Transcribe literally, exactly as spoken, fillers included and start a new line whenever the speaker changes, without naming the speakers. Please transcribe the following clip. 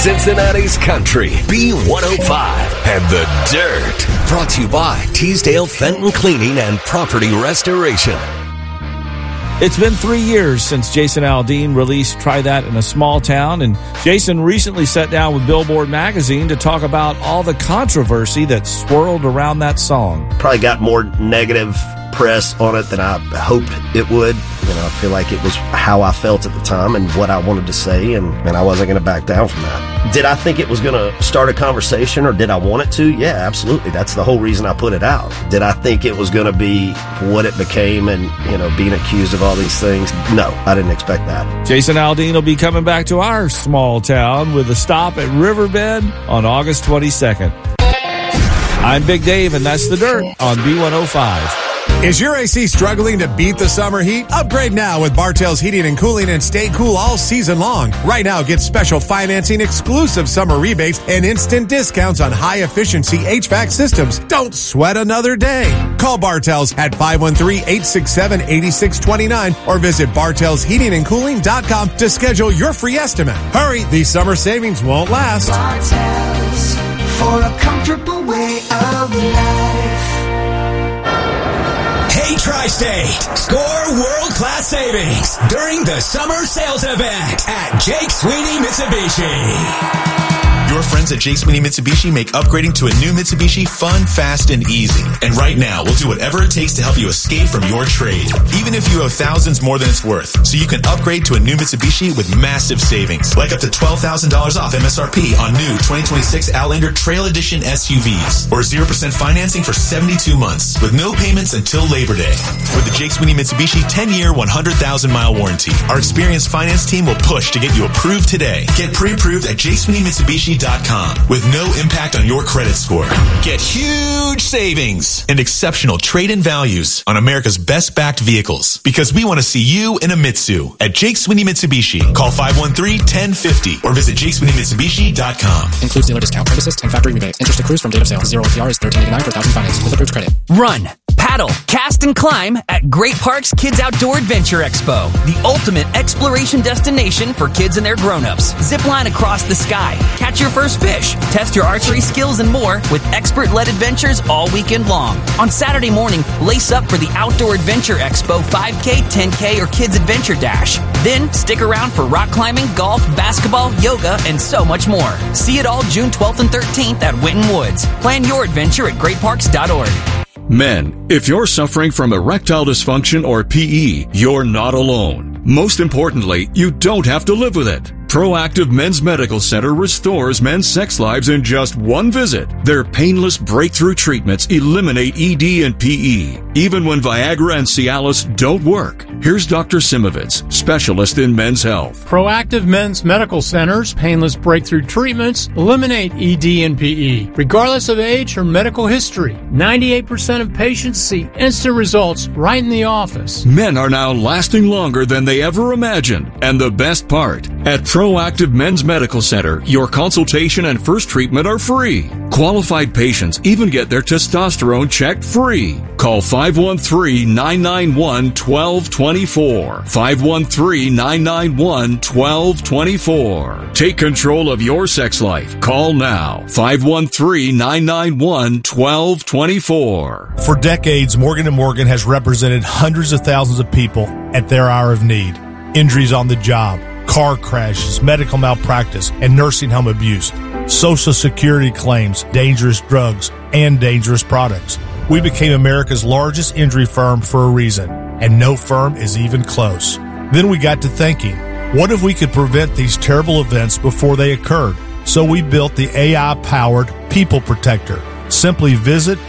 Cincinnati's Country, B one oh five, and The Dirt. Brought to you by Teasdale Fenton Cleaning and Property Restoration.
It's been three years since Jason Aldean released Try That in a Small Town, and Jason recently sat down with Billboard magazine to talk about all the controversy that swirled around that song.
Probably got more negative press on it than I hoped it would. You know, I feel like it was how I felt at the time and what I wanted to say, and, and I wasn't going to back down from that. Did I think it was going to start a conversation, or did I want it to? Yeah, absolutely. That's the whole reason I put it out. Did I think it was going to be what it became and, you know, being accused of all these things? No, I didn't expect that.
Jason Aldean will be coming back to our small town with a stop at Riverbend on August twenty-second. I'm Big Dave, and that's The Dirt on B one oh five.
Is your A C struggling to beat the summer heat? Upgrade now with Bartell's Heating and Cooling and stay cool all season long. Right now, get special financing, exclusive summer rebates, and instant discounts on high-efficiency H V A C systems. Don't sweat another day. Call Bartell's at five one three, eight six seven, eight six two nine or visit bartells heating and cooling dot com to schedule your free estimate. Hurry, these summer savings won't last.
Bartell's, for a comfortable way of life.
Hey, Tri-State, score world-class savings during the summer sales event at Jake Sweeney Mitsubishi.
Your friends at Jake Sweeney Mitsubishi make upgrading to a new Mitsubishi fun, fast, and easy. And right now, we'll do whatever it takes to help you escape from your trade, even if you owe thousands more than it's worth. So you can upgrade to a new Mitsubishi with massive savings, like up to twelve thousand dollars off M S R P on new twenty twenty-six Outlander Trail Edition S U Vs, or zero percent financing for seventy-two months with no payments until Labor Day. With the Jake Sweeney Mitsubishi ten-year, one hundred thousand mile warranty, our experienced finance team will push to get you approved today. Get pre-approved at jake sweeney mitsubishi dot com with no impact on your credit score. Get huge savings and exceptional trade-in values on America's best-backed vehicles, because we want to see you in a Mitsu at Jake Sweeney Mitsubishi. Call five one three, one zero five zero or visit jake sweeney mitsubishi dot com.
Includes dealer discount, credit assist, and factory rebate. Interest accrues from date of sale. Zero A P R is thirteen eighty-nine per thousand finance with approved credit.
Run, paddle, cast, and climb at Great Parks Kids Outdoor Adventure Expo, the ultimate exploration destination for kids and their grown-ups. Zip line across the sky, catch your first fish, test your archery skills, and more with expert-led adventures all weekend long. On Saturday morning, lace up for the Outdoor Adventure Expo five K, ten K, or Kids Adventure Dash. Then stick around for rock climbing, golf, basketball, yoga, and so much more. See it all June twelfth and thirteenth at Winton Woods. Plan your adventure at great parks dot org.
Men, if you're suffering from erectile dysfunction or P E, you're not alone. Most importantly, you don't have to live with it. Proactive Men's Medical Center restores men's sex lives in just one visit. Their painless breakthrough treatments eliminate E D and P E, even when Viagra and Cialis don't work. Here's Doctor Simovitz, specialist in men's health.
Proactive Men's Medical Center's painless breakthrough treatments eliminate E D and P E, regardless of age or medical history. ninety-eight percent of patients see instant results right in the office.
Men are now lasting longer than they ever imagined. And the best part, at Proactive Men's Medical Center, your consultation and first treatment are free. Qualified patients even get their testosterone checked free. Call five one three, nine nine one, one two two four. five one three, nine nine one, one two two four. Take control of your sex life. Call now. five one three, nine nine one, one two two four.
For decades, Morgan and Morgan has represented hundreds of thousands of people at their hour of need. Injuries on the job, car crashes, medical malpractice, and nursing home abuse, Social Security claims, dangerous drugs, and dangerous products. We became America's largest injury firm for a reason, and no firm is even close. Then we got to thinking, what if we could prevent these terrible events before they occurred? So we built the A I-powered People Protector. Simply visit